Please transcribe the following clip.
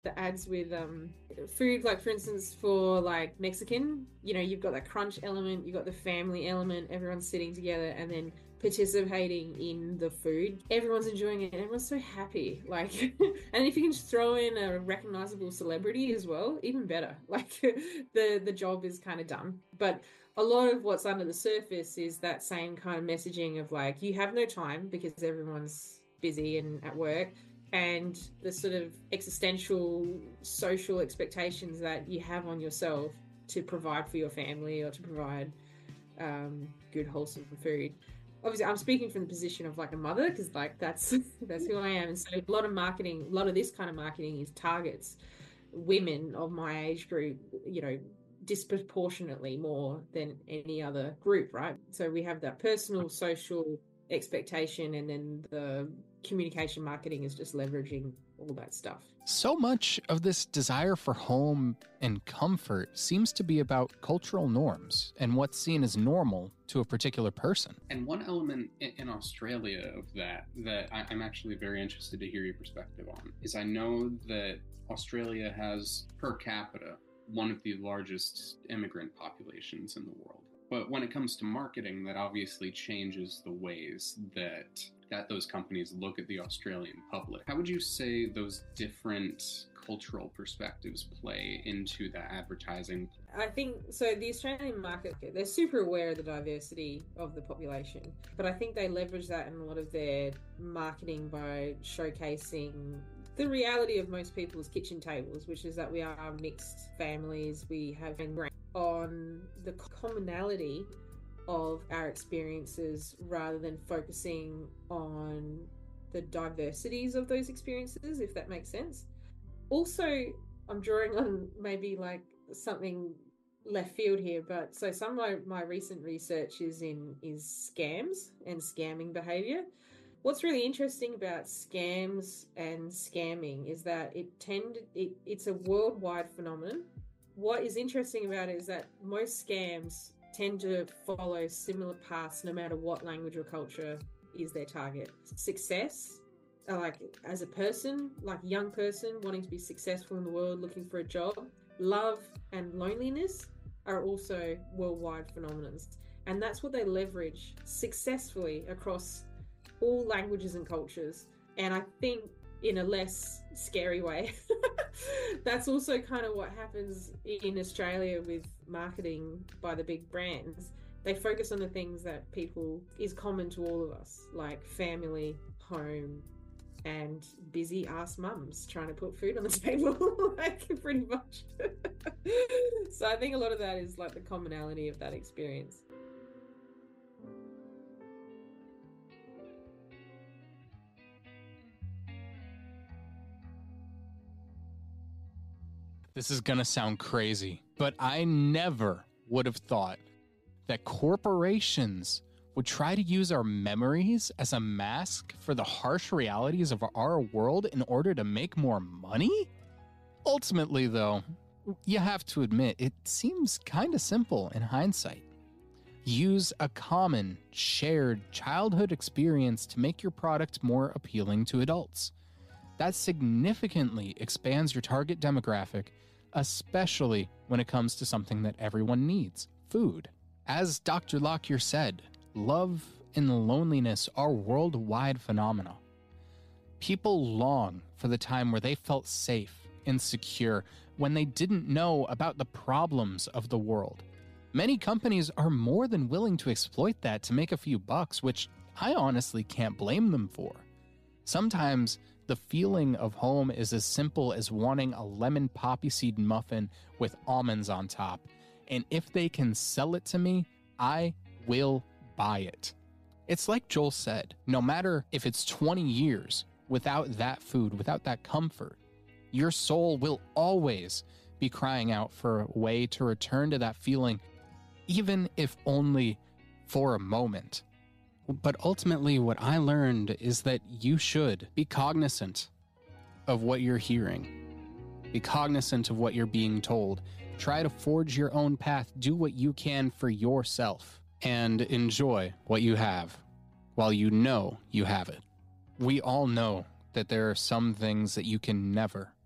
the ads with food, like for instance for like Mexican, you've got that crunch element, you've got the family element, everyone's sitting together and then participating in the food, everyone's enjoying it and everyone's so happy, like and if you can just throw in a recognizable celebrity as well, even better. Like the job is kind of done. But a lot of what's under the surface is that same kind of messaging of like, you have no time because everyone's busy and at work, and the sort of existential social expectations that you have on yourself to provide for your family or to provide good wholesome food. Obviously I'm speaking from the position of like a mother, because like that's who I am, and so a lot of marketing, a lot of this kind of marketing is targets women of my age group, disproportionately more than any other group, right? So we have that personal social expectation, and then the communication marketing is just leveraging all that stuff. So much of this desire for home and comfort seems to be about cultural norms and what's seen as normal to a particular person. And one element in Australia of that I'm actually very interested to hear your perspective on is, I know that Australia has per capita one of the largest immigrant populations in the world. But when it comes to marketing, that obviously changes the ways that those companies look at the Australian public. How would you say those different cultural perspectives play into that advertising? I think so. The Australian market, they're super aware of the diversity of the population, but I think they leverage that in a lot of their marketing by showcasing the reality of most people's kitchen tables, which is that we are mixed families. We have on the commonality of our experiences rather than focusing on the diversities of those experiences, if that makes sense. Also, I'm drawing on maybe like something left field here, but so some of my recent research is scams and scamming behavior. What's really interesting about scams and scamming is that it's a worldwide phenomenon. What is interesting about it is that most scams tend to follow similar paths no matter what language or culture is their target. Success, like as a person, like a young person wanting to be successful in the world, looking for a job. Love and loneliness are also worldwide phenomenons. And that's what they leverage successfully across all languages and cultures. And I think in a less scary way, that's also kind of what happens in Australia with marketing by the big brands. They focus on the things that is common to all of us, like family, home, and busy ass mums trying to put food on the table, like pretty much. So I think a lot of that is like the commonality of that experience. This is gonna sound crazy, but I never would have thought that corporations would try to use our memories as a mask for the harsh realities of our world in order to make more money? Ultimately, though, you have to admit, it seems kinda simple in hindsight. Use a common, shared childhood experience to make your product more appealing to adults. That significantly expands your target demographic, especially when it comes to something that everyone needs, food. As Dr. Lockyer said, love and loneliness are worldwide phenomena. People long for the time where they felt safe and secure when they didn't know about the problems of the world. Many companies are more than willing to exploit that to make a few bucks, which I honestly can't blame them for. Sometimes the feeling of home is as simple as wanting a lemon poppy seed muffin with almonds on top. And if they can sell it to me, I will buy it. It's like Joel said, no matter if it's 20 years without that food, without that comfort, your soul will always be crying out for a way to return to that feeling, even if only for a moment. But ultimately, what I learned is that you should be cognizant of what you're hearing. Be cognizant of what you're being told. Try to forge your own path. Do what you can for yourself. And enjoy what you have while you know you have it. We all know that there are some things that you can never